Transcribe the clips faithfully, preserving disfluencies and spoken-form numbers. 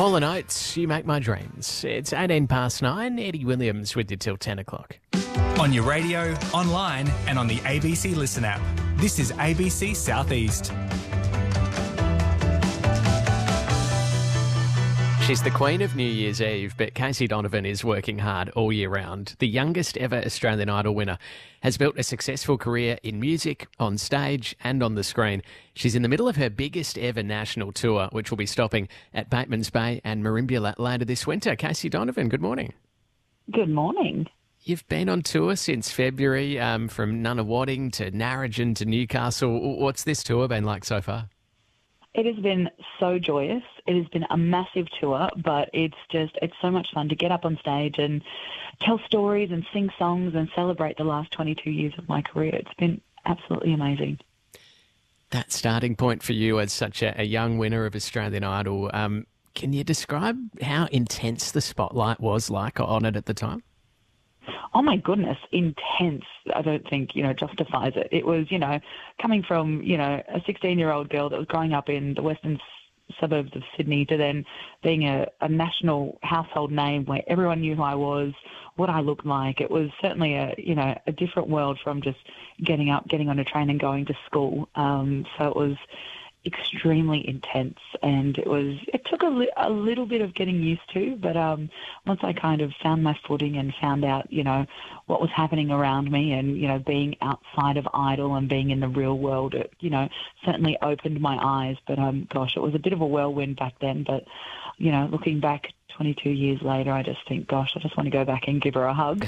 Hall and Oates, You Make My Dreams. It's eighteen past nine. Eddie Williams with you till ten o'clock. On your radio, online and on the A B C Listen app. This is A B C Southeast. She's the queen of New Year's Eve, but Casey Donovan is working hard all year round. The youngest ever Australian Idol winner has built a successful career in music, on stage and on the screen. She's in the middle of her biggest ever national tour, which will be stopping at Batemans Bay and Merimbula later this winter. Casey Donovan, good morning. Good morning. You've been on tour since February, um, from Nunawading to Narrogin to Newcastle. What's this tour been like so far? It has been so joyous. It has been a massive tour, but it's just, it's so much fun to get up on stage and tell stories and sing songs and celebrate the last twenty-two years of my career. It's been absolutely amazing. That starting point for you as such a, a young winner of Australian Idol, um, can you describe how intense the spotlight was like on it at the time? Oh my goodness, intense. I don't think, you know, justifies it. It was, you know, coming from, you know, a sixteen-year-old girl that was growing up in the western suburbs of Sydney to then being a, a national household name where everyone knew who I was, what I looked like. It was certainly a, you know, a different world from just getting up, getting on a train and going to school. Um, so it was extremely intense, and it was it took a, li- a little bit of getting used to, but um once I kind of found my footing and found out, you know, what was happening around me, and, you know, being outside of Idol and being in the real world, it, you know, certainly opened my eyes. But um gosh, it was a bit of a whirlwind back then, but, you know, looking back twenty-two years later, I just think, gosh, I just want to go back and give her a hug.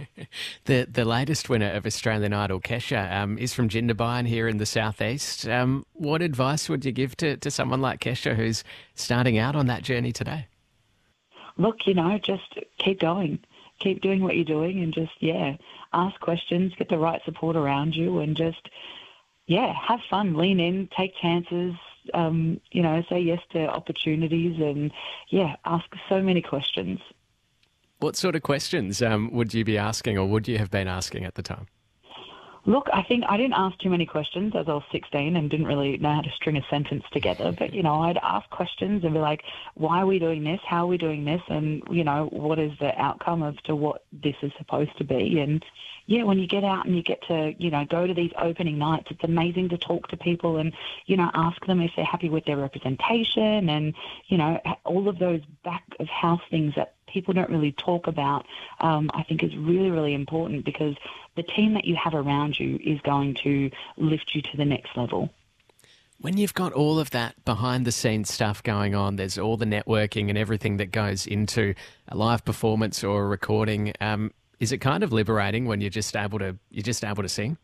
the the latest winner of Australian Idol, Kesha, um, is from Jindabyne here in the southeast. Um, what advice would you give to, to someone like Kesha who's starting out on that journey today? Look, you know, just keep going. Keep doing what you're doing and just, yeah, ask questions, get the right support around you, and just, yeah, have fun, lean in, take chances, um, you know, say yes to opportunities, and, yeah, ask so many questions. What sort of questions um, would you be asking, or would you have been asking at the time? Look, I think I didn't ask too many questions as I was sixteen and didn't really know how to string a sentence together. But, you know, I'd ask questions and be like, why are we doing this? How are we doing this? And, you know, what is the outcome of to what this is supposed to be? And, yeah, when you get out and you get to, you know, go to these opening nights, it's amazing to talk to people and, you know, ask them if they're happy with their representation and, you know, all of those back of house things that people don't really talk about, um, I think is really, really important, because the team that you have around you is going to lift you to the next level. When you've got all of that behind-the-scenes stuff going on, there's all the networking and everything that goes into a live performance or a recording. Um, is it kind of liberating when you're just able to you're just able to sing?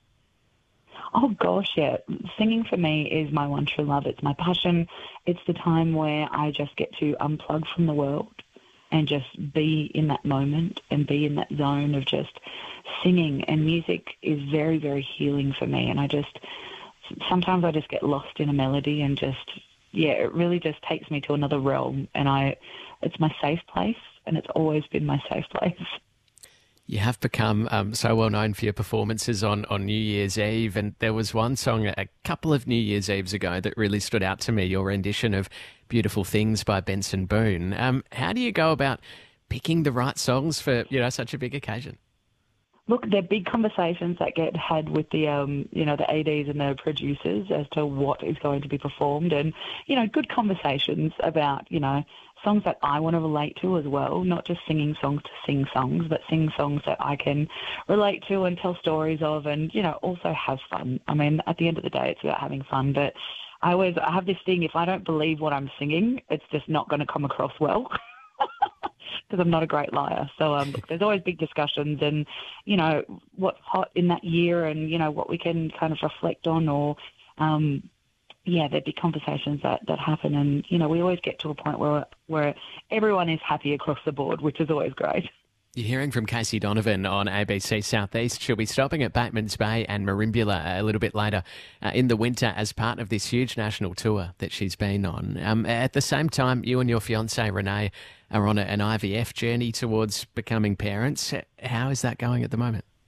Oh, gosh, yeah. Singing for me is my one true love. It's my passion. It's the time where I just get to unplug from the world and just be in that moment and be in that zone of just singing. And music is very, very healing for me. And I just, sometimes I just get lost in a melody and just, yeah, it really just takes me to another realm. And I, it's my safe place, and it's always been my safe place. You have become um, so well known for your performances on, on New Year's Eve, and there was one song a couple of New Year's Eves ago that really stood out to me, your rendition of Beautiful Things by Benson Boone. Um, how do you go about picking the right songs for, you know, such a big occasion? Look, they're big conversations that get had with the, um, you know, the A Ds and the producers as to what is going to be performed, and, you know, good conversations about, you know, songs that I want to relate to as well, not just singing songs to sing songs, but sing songs that I can relate to and tell stories of, and, you know, also have fun. I mean, at the end of the day, it's about having fun, but I always I have this thing, if I don't believe what I'm singing, it's just not going to come across well. Because I'm not a great liar. So um, look, there's always big discussions and, you know, what's hot in that year and, you know, what we can kind of reflect on, or, um, yeah, there'd be conversations that, that happen. And, you know, we always get to a point where where everyone is happy across the board, which is always great. You're hearing from Casey Donovan on A B C Southeast. She'll be stopping at Batemans Bay and Merimbula a little bit later uh, in the winter as part of this huge national tour that she's been on. Um, at the same time, you and your fiancée, Renee, are on a, an I V F journey towards becoming parents. How is that going at the moment?